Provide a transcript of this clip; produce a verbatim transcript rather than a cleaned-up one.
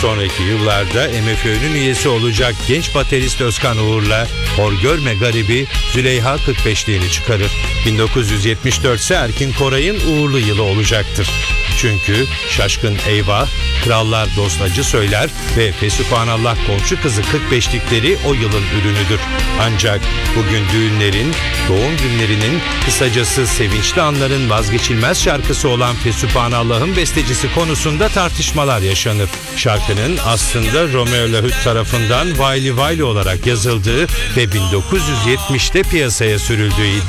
Sonraki yıllarda M F Ö'nün üyesi olacak genç baterist Özkan Uğur'la Hor Görme Garibi Züleyha kırk beşliğini çıkarır. bin dokuz yüz yetmiş dört ise Erkin Koray'ın uğurlu yılı olacaktır. Çünkü Şaşkın Eyvah, Krallar Dost Acı Söyler ve Fesübhanallah Komşu Kızı kırk beşlikleri o yılın ürünüdür. Ancak bugün düğünlerin, doğum günlerinin, kısacası sevinçli anların vazgeçilmez şarkısı olan Fesübhanallah'ın bestecisi konusunda tartışmalar yaşanır. Şarkının aslında Romeo Lahut tarafından Vayli Vayli olarak yazıldığı ve bin dokuz yüz yetmişte piyasaya sürüldüğü iddia